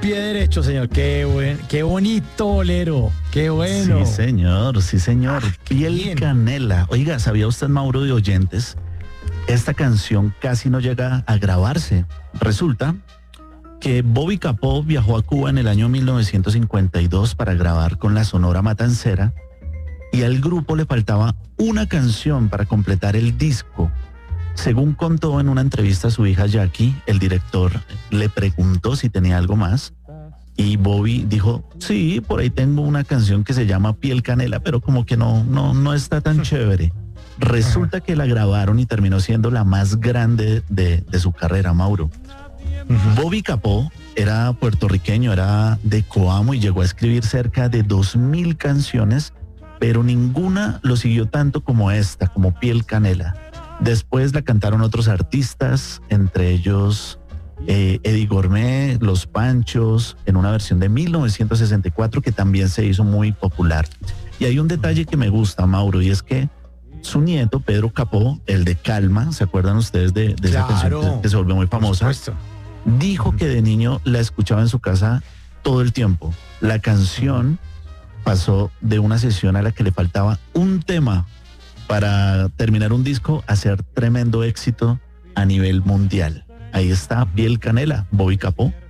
pie derecho, señor. Qué bonito bolero. Qué bueno. Sí, señor. Piel bien. Canela. Oiga, ¿sabía usted, Mauro, de oyentes? Esta canción casi no llega a grabarse. Resulta que Bobby Capó viajó a Cuba en el año 1952 para grabar con la Sonora Matancera y al grupo le faltaba una canción para completar el disco. Según contó en una entrevista a su hija Jackie, el director le preguntó si tenía algo más y Bobby dijo, sí, por ahí tengo una canción que se llama Piel Canela, pero como que no está tan chévere. Resulta que la grabaron y terminó siendo la más grande de su carrera, Mauro. Bobby Capó era puertorriqueño, era de Coamo y llegó a escribir cerca de 2000 canciones, pero ninguna lo siguió tanto como esta, como Piel Canela. Después la cantaron otros artistas, entre ellos Eddie Gourmet, Los Panchos, en una versión de 1964 que también se hizo muy popular. Y hay un detalle que me gusta, Mauro, y es que su nieto, Pedro Capó, el de Calma, ¿se acuerdan ustedes de esa canción que se volvió muy famosa? Dijo que de niño la escuchaba en su casa todo el tiempo. La canción pasó de una sesión a la que le faltaba un tema para terminar un disco a ser tremendo éxito a nivel mundial. Ahí está Piel Canela, Bobby Capó.